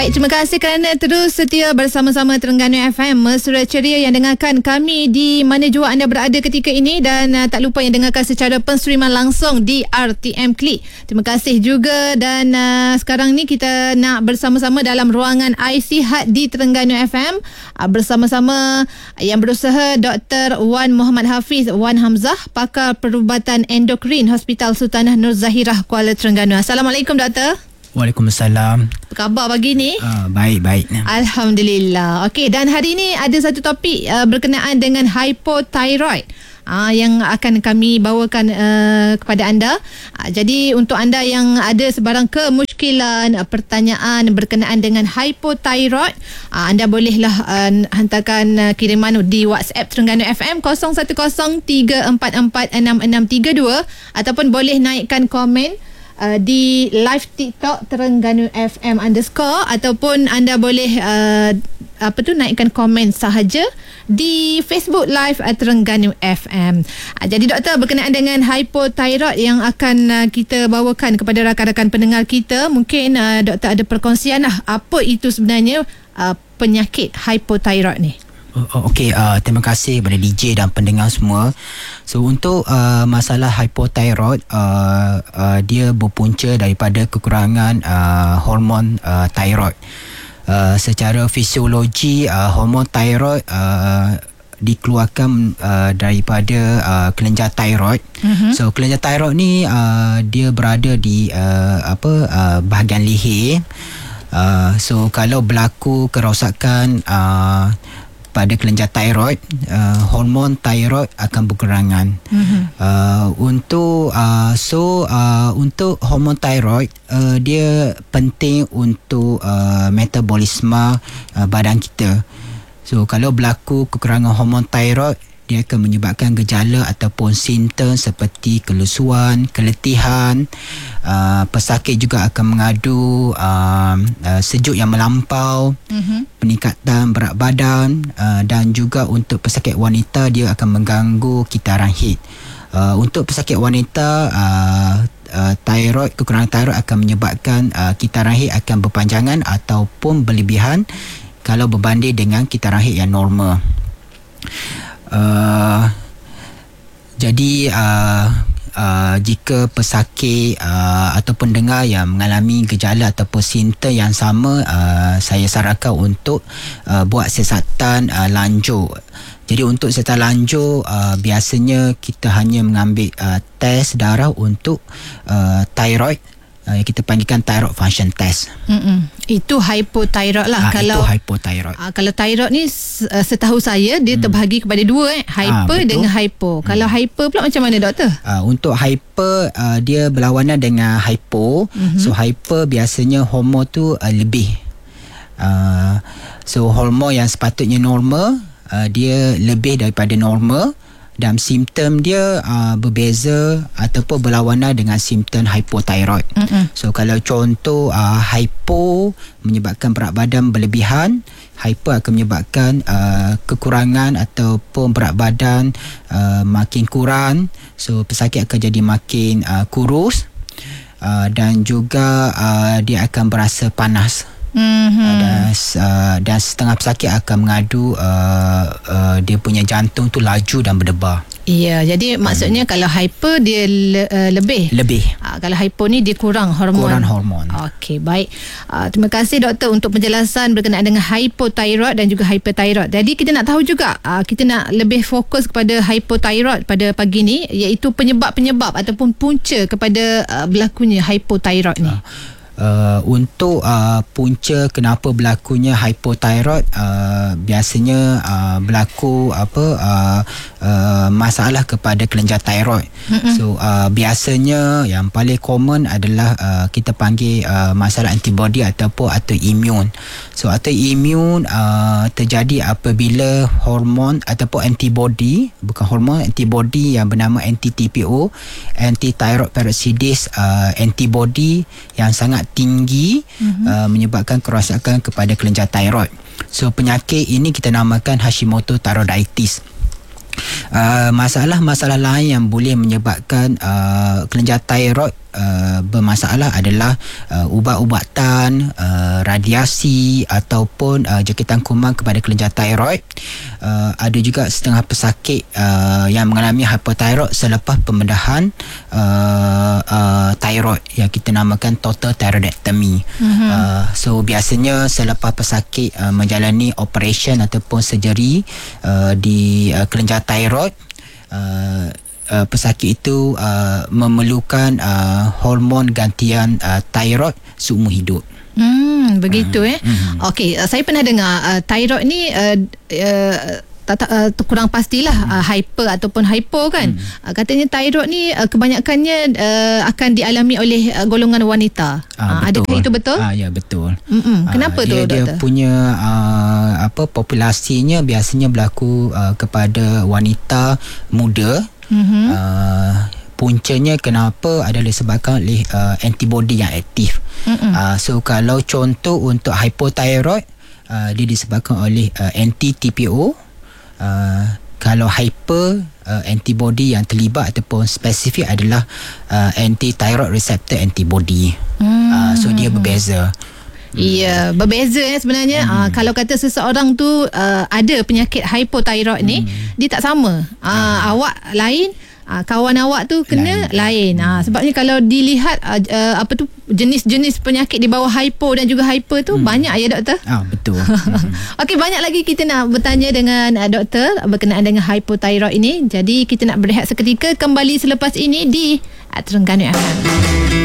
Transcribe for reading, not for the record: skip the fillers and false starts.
Baik, terima kasih kerana terus setia bersama-sama Terengganu FM, mesra ceria yang dengarkan kami di mana jua anda berada ketika ini, dan tak lupa yang dengarkan secara penstreaman langsung di RTM Klik. Terima kasih juga, dan sekarang ni kita nak bersama-sama dalam ruangan iSihat di Terengganu FM bersama-sama yang berusaha Dr. Wan Muhammad Hafiz Wan Hamzah, pakar perubatan endokrin Hospital Sultanah Nur Zahirah, Kuala Terengganu. Assalamualaikum Doktor. Waalaikumsalam. Apa khabar pagi ni? Baik. Alhamdulillah. Okey, dan hari ini ada satu topik berkenaan dengan hypothyroid yang akan kami bawakan kepada anda. Jadi untuk anda yang ada sebarang kemusykilan, pertanyaan berkenaan dengan hypothyroid, anda bolehlah hantarkan kiriman di WhatsApp Terengganu FM 0103446632, ataupun boleh naikkan komen di live TikTok Terengganu FM _ ataupun anda boleh naikkan komen sahaja di Facebook Live Terengganu FM. Jadi doktor, berkenaan dengan hypothyroid yang akan kita bawakan kepada rakan-rakan pendengar kita, mungkin doktor ada perkongsian apa itu sebenarnya penyakit hypothyroid ni. Okey, terima kasih kepada DJ dan pendengar semua. So untuk masalah hypothyroid, dia berpunca daripada kekurangan hormon thyroid. Secara fisiologi, hormon thyroid dikeluarkan daripada kelenjar thyroid. So kelenjar thyroid ni dia berada di bahagian leher. So kalau berlaku kerosakan pada kelenjar thyroid, hormon thyroid akan berkurangan. Untuk hormon thyroid, dia penting untuk metabolisme badan kita. So kalau berlaku kekurangan hormon thyroid, dia akan menyebabkan gejala ataupun simptom seperti kelusuan, keletihan. Pesakit juga akan mengadu sejuk yang melampau, peningkatan berat badan, dan juga untuk pesakit wanita, dia akan mengganggu kitaran haid. Untuk pesakit wanita, kekurangan thyroid akan menyebabkan kitaran haid akan berpanjangan ataupun berlebihan kalau berbanding dengan kitaran haid yang normal. Jadi jika pesakit atau pendengar yang mengalami gejala ataupun simptom yang sama, saya sarankan untuk buat siasatan lanjut. Jadi untuk siasatan lanjut, biasanya kita hanya mengambil test darah untuk thyroid, yang kita panggilkan thyroid function test. Itu hypothyroid lah. Itu hypothyroid. Kalau thyroid ni setahu saya dia terbahagi kepada dua, hyper dengan hypo. Kalau hyper pula macam mana doktor? Untuk hyper, dia berlawanan dengan hypo. So hyper biasanya hormon tu lebih. So hormon yang sepatutnya normal, dia lebih daripada normal, dan simptom dia berbeza ataupun berlawanan dengan simptom hypothyroid. So kalau contoh hypo menyebabkan berat badan berlebihan, hyper akan menyebabkan kekurangan ataupun berat badan makin kurang. So pesakit akan jadi makin kurus, dan juga dia akan berasa panas. Dan setengah pesakit akan mengadu dia punya jantung tu laju dan berdebar. Ya, jadi maksudnya kalau hyper dia lebih. Kalau hypo ni dia kurang hormon. Okey, baik. Terima kasih doktor untuk penjelasan berkenaan dengan hypothyroid dan juga hyperthyroid. Jadi kita nak tahu juga, kita nak lebih fokus kepada hypothyroid pada pagi ni, iaitu penyebab-penyebab ataupun punca kepada berlakunya hypothyroid ni. Untuk punca kenapa berlakunya hypothyroid, biasanya berlaku masalah kepada kelenjar thyroid. So biasanya yang paling common adalah kita panggil masalah antibody ataupun autoimmune. So autoimmune terjadi apabila hormon ataupun antibody, bukan hormon, antibody yang bernama anti-TPO, anti-thyroid peroxidase antibody yang sangat tinggi, menyebabkan kerosakan kepada kelenjar thyroid. So penyakit ini kita namakan Hashimoto thyroiditis. Masalah-masalah lain yang boleh menyebabkan kelenjar thyroid bermasalah adalah ubat-ubatan, radiasi ataupun jangkitan kuman kepada kelenjar thyroid. Ada juga setengah pesakit yang mengalami hypothyroid selepas pembedahan thyroid yang kita namakan total thyroidectomy. So biasanya selepas pesakit menjalani operation ataupun surgery di kelenjar thyroid, pesakit itu memerlukan hormon gantian thyroid seumur hidup. Begitu Okey, saya pernah dengar thyroid ni kurang pastilah hyper ataupun hypo kan. Katanya thyroid ni kebanyakannya akan dialami oleh golongan wanita. Adakah itu betul? Ya, betul. Kenapa tu, dia doktor? punya populasinya biasanya berlaku kepada wanita muda. Puncanya kenapa adalah disebabkan oleh antibody yang aktif. So kalau contoh untuk hypothyroid, dia disebabkan oleh anti-TPO. Kalau hyper, antibody yang terlibat ataupun spesifik adalah anti-thyroid receptor antibody. So dia berbeza. Ya, berbeza sebenarnya. Kalau kata seseorang tu ada penyakit hypothyroid ni, dia tak sama. Awak lain, kawan awak tu kena lain. Sebabnya kalau dilihat jenis-jenis penyakit di bawah hypo dan juga hyper tu banyak ya doktor? Betul. Okey, banyak lagi kita nak bertanya dengan doktor berkenaan dengan hypothyroid ini. Jadi kita nak berehat seketika, kembali selepas ini di Terengganu FM.